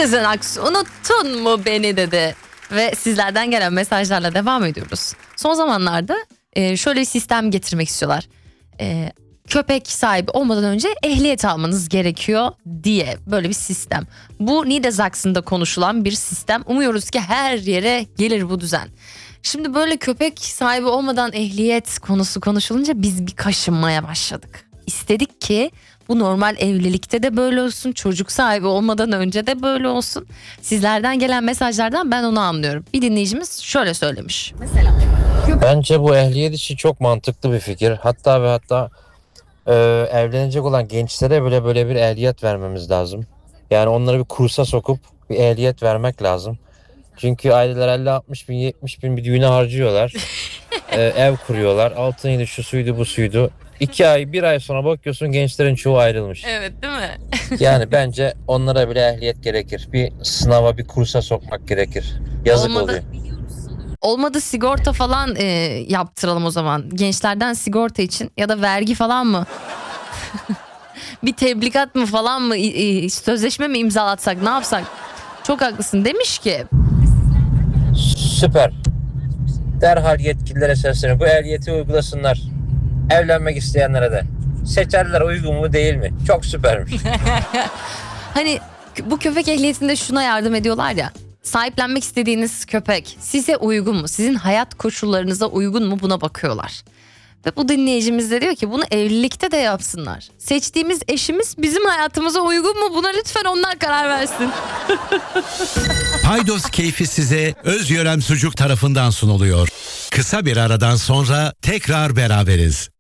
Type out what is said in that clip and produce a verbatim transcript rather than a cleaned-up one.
Sezen Aksu unuttun mu beni dedi. Ve sizlerden gelen mesajlarla devam ediyoruz. Son zamanlarda e, şöyle bir sistem getirmek istiyorlar. E, köpek sahibi olmadan önce ehliyet almanız gerekiyor diye böyle bir sistem. Bu Niedersachsen'da konuşulan bir sistem. Umuyoruz ki her yere gelir bu düzen. Şimdi böyle köpek sahibi olmadan ehliyet konusu konuşulunca biz bir kaşınmaya başladık. İstedik ki bu normal evlilikte de böyle olsun, çocuk sahibi olmadan önce de böyle olsun. Sizlerden gelen mesajlardan ben onu anlıyorum. Bir dinleyicimiz şöyle söylemiş. Mesela bence bu ehliyet işi çok mantıklı bir fikir. Hatta ve hatta e, evlenecek olan gençlere bile böyle bir ehliyet vermemiz lazım. Yani onları bir kursa sokup bir ehliyet vermek lazım. Çünkü aileler elli altmış bin yetmiş bin bir düğüne harcıyorlar. e, ev kuruyorlar. Altınıydı, şu suydu, bu suydu. İki ay bir ay sonra bakıyorsun gençlerin çoğu ayrılmış. evet, değil mi? Yani bence onlara bile ehliyet gerekir. Bir sınava, bir kursa sokmak gerekir. Yazık Olmadı. oluyor. Olmadı sigorta falan e, yaptıralım o zaman. Gençlerden sigorta için ya da vergi falan mı? Bir tebligat mı falan mı? E, sözleşme mi imzalatsak, ne yapsak? Çok haklısın. Demiş ki Süper. Derhal yetkililere sesleniyorum. Bu ehliyeti uygulasınlar. Evlenmek isteyenlere de. Seçerler uygun mu değil mi? Çok süpermiş. hani bu köpek ehliyetinde şuna yardım ediyorlar ya. Sahiplenmek istediğiniz köpek size uygun mu? Sizin hayat koşullarınıza uygun mu? Buna bakıyorlar. Ve bu dinleyicimiz de diyor ki bunu evlilikte de yapsınlar. Seçtiğimiz eşimiz bizim hayatımıza uygun mu? Buna lütfen onlar karar versin. Paydos keyfi size Öz Yörem Sucuk tarafından sunuluyor. Kısa bir aradan sonra tekrar beraberiz.